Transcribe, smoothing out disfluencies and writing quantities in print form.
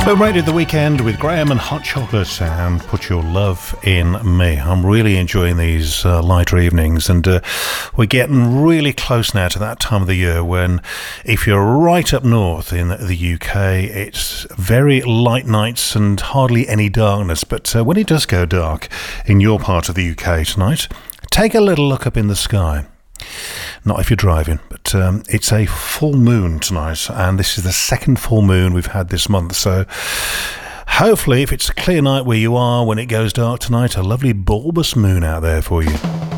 Boom Radio the weekend with Graham and Hot Chocolate and Put Your Love in Me. I'm really enjoying these lighter evenings, and we're getting really close now to that time of the year when, if you're right up north in the UK, it's very light nights and hardly any darkness. But when it does go dark in your part of the UK tonight, take a little look up in the sky. Not if you're driving, but it's a full moon tonight, and this is the second full moon we've had this month. So hopefully, if it's a clear night where you are when it goes dark tonight, a lovely bulbous moon out there for you.